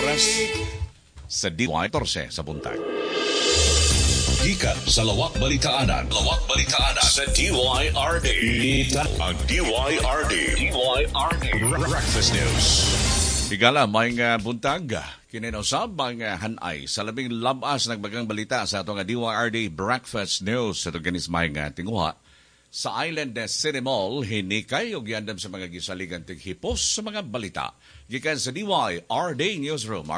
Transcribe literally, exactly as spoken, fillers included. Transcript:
oras sa D Y fourteen sa buntag. Gikan sa Lawak Balitaanan. Lawak Balitaanan sa D Y R D. Ita ang D Y R D. D Y R D. Breakfast News. Higala, may nga buntag. Kininausab ang hanay sa labing labas nagbagang balita sa atong D Y R D Breakfast News. Sa itong ganis may nga tinguha. Sa Island City Mall, hinikay o giyandam sa mga gisaligan tighipos sa mga balita. Gikan sa D Y R D Newsroom.